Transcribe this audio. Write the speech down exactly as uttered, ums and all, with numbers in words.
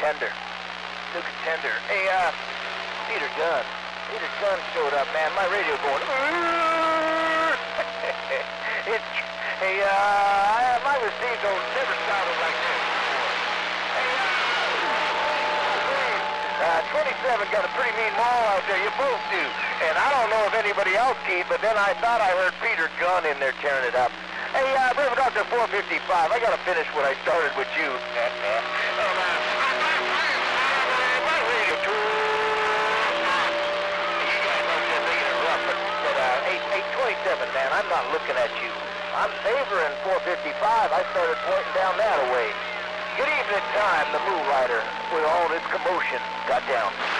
contender. New contender. Hey, uh, Peter Gunn. Peter Gunn showed up, man. My radio going. it's, hey, uh, my receive don't never sounded like this before. Hey, uh, uh, twenty-seven got a pretty mean maul out there. You both do. And I don't know if anybody else keyed, but then I thought I heard Peter Gunn in there tearing it up. Hey, uh, River Doctor four fifty-five, I gotta finish what I started with you. eight twenty-seven, man, I'm not looking at you. I'm favoring four fifty-five. I started pointing down that away. Good evening time, the Moo Rider, with all this commotion got down.